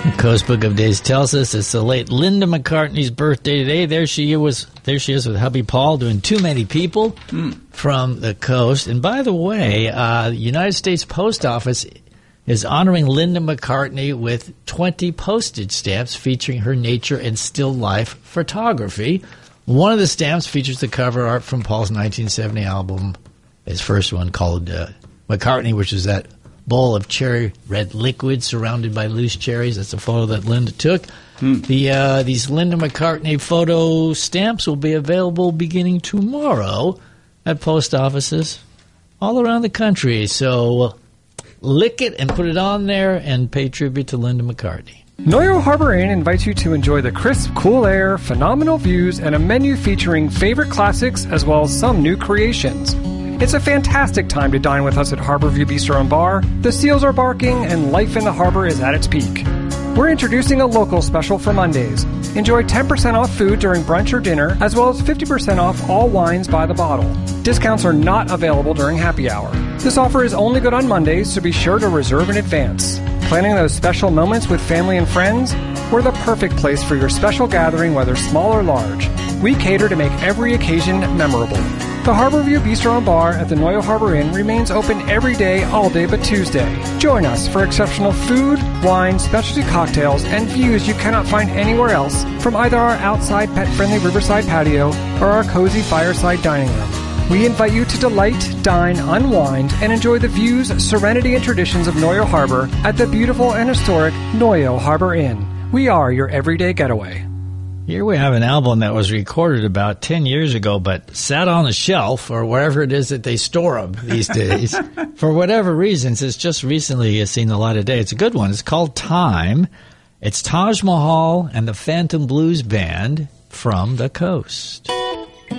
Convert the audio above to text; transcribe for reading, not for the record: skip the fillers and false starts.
Coast Book of Days tells us it's the late Linda McCartney's birthday today. There she is with hubby Paul doing Too Many People from the coast. And by the way, the United States Post Office is honoring Linda McCartney with 20 postage stamps featuring her nature and still life photography. One of the stamps features the cover art from Paul's 1970 album, his first one called McCartney, which is that bowl of cherry red liquid surrounded by loose cherries. That's a photo that Linda took. These Linda McCartney photo stamps will be available beginning tomorrow at post offices all around the country. So lick it and put it on there and pay tribute to Linda McCartney. Noyo Harbor Inn invites you to enjoy the crisp, cool air, phenomenal views, and a menu featuring favorite classics as well as some new creations. It's a fantastic time to dine with us at Harborview Bistro and Bar. The seals are barking and life in the harbor is at its peak. We're introducing a local special for Mondays. Enjoy 10% off food during brunch or dinner, as well as 50% off all wines by the bottle. Discounts are not available during happy hour. This offer is only good on Mondays, so be sure to reserve in advance. Planning those special moments with family and friends? We're the perfect place for your special gathering, whether small or large. We cater to make every occasion memorable. The Harborview Bistro and Bar at the Noyo Harbor Inn remains open every day, all day but Tuesday. Join us for exceptional food, wine, specialty cocktails, and views you cannot find anywhere else from either our outside pet-friendly riverside patio or our cozy fireside dining room. We invite you to delight, dine, unwind, and enjoy the views, serenity, and traditions of Noyo Harbor at the beautiful and historic Noyo Harbor Inn. We are your everyday getaway. Here we have an album that was recorded about 10 years ago, but sat on a shelf or wherever it is that they store them these days. For whatever reasons, it's just recently seen the light of day. It's a good one. It's called Time. It's Taj Mahal and the Phantom Blues Band from the coast.